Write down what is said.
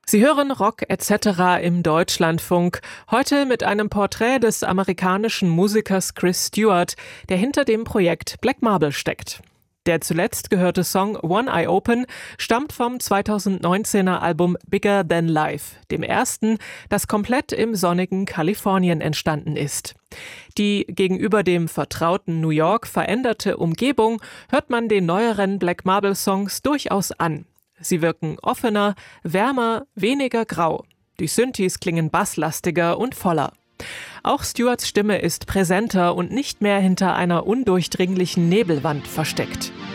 Sie hören Rock etc. im Deutschlandfunk. Heute mit einem Porträt des amerikanischen Musikers Chris Stewart, der hinter dem Projekt Black Marble steckt. Der zuletzt gehörte Song One Eye Open stammt vom 2019er Album Bigger Than Life, dem ersten, das komplett im sonnigen Kalifornien entstanden ist. Die gegenüber dem vertrauten New York veränderte Umgebung hört man den neueren Black Marble Songs durchaus an. Sie wirken offener, wärmer, weniger grau. Die Synthes klingen basslastiger und voller. Auch Stewarts Stimme ist präsenter und nicht mehr hinter einer undurchdringlichen Nebelwand versteckt.